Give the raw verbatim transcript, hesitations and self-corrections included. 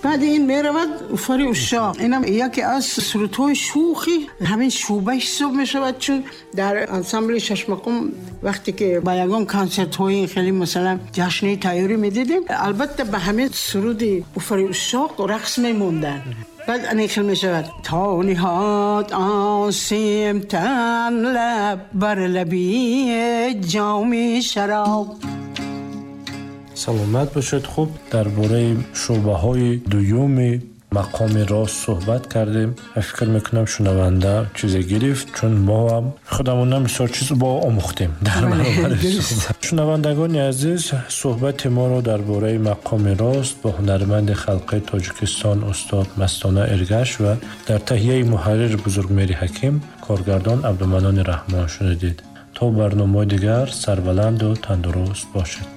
بعد این میرود اوفری اشاق. اینم یکی از سرودهای شوخی همین شوبه حساب میشود، چون در انسامبل ششمقم وقتی که با یگان کنسرت های خیلی مثلا جشنی تیاری میدیدیم، البته به همین سرود اوفری اشاق رقص میموندن. بعد انیخل می شود تا نهاد آسیم تن لب بر لبی جام شراب. سلامت باشد. خوب درباره شعبه های دوم مقام راست صحبت کردیم. فکر میکنم شنونده چیزی گرفت، چون ما هم خودمون هم بسیار چیز با آموختیم در برابر شنوندگان عزیز. صحبت ما را درباره مقام راست با هنرمند خلقی تاجیکستان استاد مستانه ارگش و در تهیه محرر بزرگمهری حکیم، کارگردان عبدالمنان رحمان شنیدید. تا برنامه دیگر سربلند و تندرست باشید.